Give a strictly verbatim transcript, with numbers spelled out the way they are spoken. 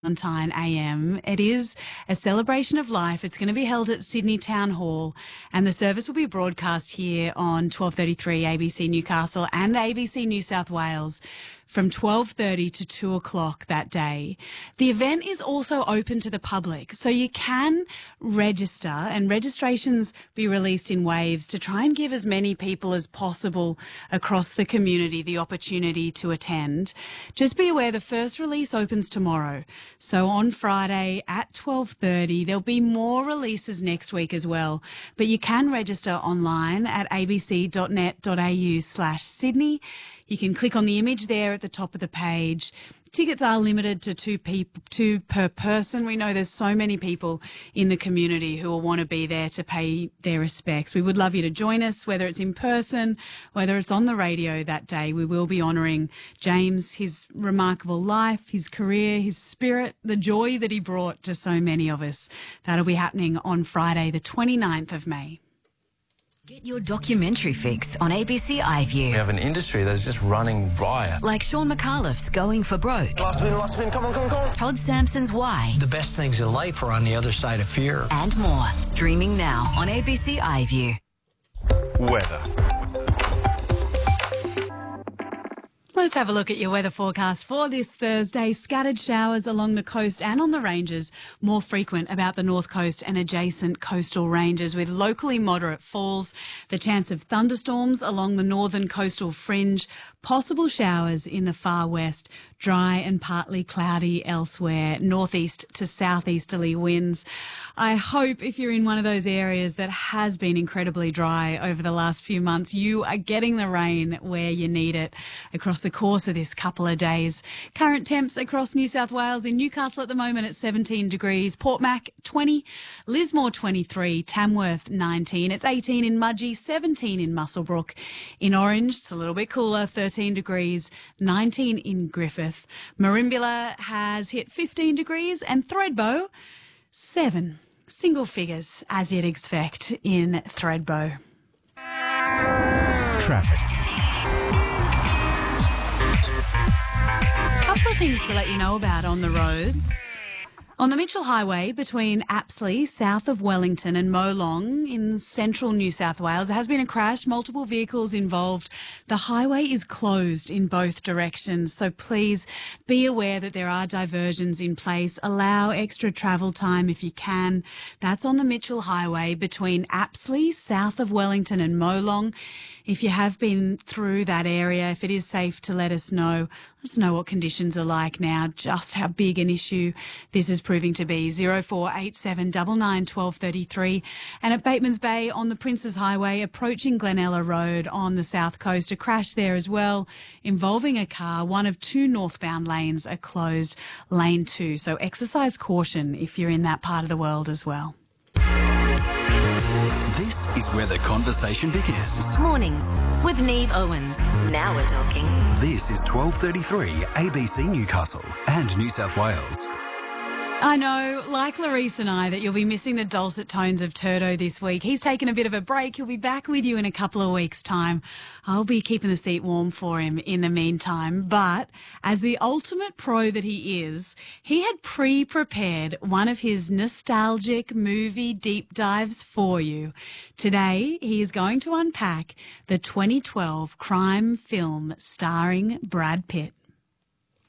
Valentine A M. It is a celebration of life. It's going to be held at Sydney Town Hall, and the service will be broadcast here on twelve thirty-three A B C Newcastle and A B C New South Wales from twelve thirty to two o'clock that day. The event is also open to the public, so you can register, and registrations be released in waves to try and give as many people as possible across the community the opportunity to attend. Just be aware the first release opens tomorrow, so on Friday at twelve thirty. There'll be more releases next week as well, but you can register online at abc.net.au slash Sydney. You can click on the image there at the top of the page. Tickets are limited to two people, two per person. We know there's so many people in the community who will want to be there to pay their respects. We would love you to join us, whether it's in person, whether it's on the radio that day. We will be honouring James, his remarkable life, his career, his spirit, the joy that he brought to so many of us. That'll be happening on Friday, the twenty-ninth of May. Get your documentary fix on A B C iView. We have an industry that is just running riot. Like Sean McAuliffe's Going for Broke. Last spin, last spin, come on, come on, come on. Todd Sampson's Why. The best things in life are on the other side of fear. And more. Streaming now on A B C iView. Weather. Let's have a look at your weather forecast for this Thursday. Scattered showers along the coast and on the ranges, more frequent about the north coast and adjacent coastal ranges, with locally moderate falls. The chance of thunderstorms along the northern coastal fringe, possible showers in the far west, dry and partly cloudy elsewhere, northeast to southeasterly winds. I hope if you're in one of those areas that has been incredibly dry over the last few months, you are getting the rain where you need it across the course of this couple of days. Current temps across New South Wales: in Newcastle at the moment at seventeen degrees, Port Mac twenty, Lismore twenty-three, Tamworth nineteen, it's eighteen in Mudgee, seventeen in Muswellbrook. In Orange, it's a little bit cooler, thirteen degrees, nineteen in Griffith. Merimbula has hit fifteen degrees, and Thredbo, seven. Single figures, as you'd expect in Thredbo. Traffic. Couple of things to let you know about on the roads. On the Mitchell Highway between Apsley, south of Wellington, and Molong in central New South Wales, there has been a crash, multiple vehicles involved. The highway is closed in both directions, so please be aware that there are diversions in place. Allow extra travel time if you can. That's on the Mitchell Highway between Apsley, south of Wellington, and Molong. If you have been through that area, if it is safe to let us know, let us know what conditions are like now, just how big an issue this is proving to be. zero four eight seven nine nine one two three three. And at Batemans Bay on the Princes Highway, approaching Glenella Road on the south coast, a crash there as well involving a car. One of two northbound lanes are closed, lane two. So exercise caution if you're in that part of the world as well. This is where the conversation begins. Mornings with Neve Owens. Now we're talking. This is twelve thirty-three A B C Newcastle and New South Wales. I know, like Larisse and I, that you'll be missing the dulcet tones of Turdo this week. He's taken a bit of a break. He'll be back with you in a couple of weeks' time. I'll be keeping the seat warm for him in the meantime. But as the ultimate pro that he is, he had pre-prepared one of his nostalgic movie deep dives for you. Today, he is going to unpack the twenty twelve crime film starring Brad Pitt.